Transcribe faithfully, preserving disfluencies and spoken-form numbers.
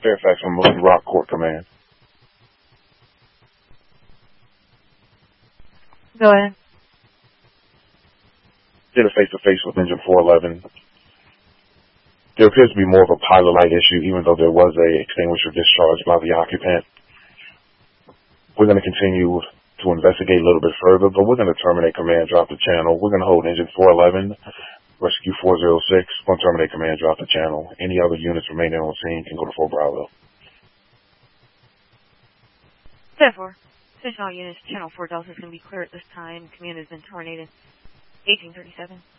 Fairfax from Little Rock Court Command. Go ahead. Did a face-to-face with engine four eleven. There appears to be more of a pilot light issue, even though there was a extinguisher discharged by the occupant. We're going to continue to investigate a little bit further, but we're going to terminate command, drop the channel. We're going to hold engine four eleven, rescue four oh six, going to terminate command, drop the channel. Any other units remaining on scene can go to Fort Bravo. ten four. Attention all units, channel four Delta is going to be clear at this time. Command has been terminated. eighteen thirty-seven.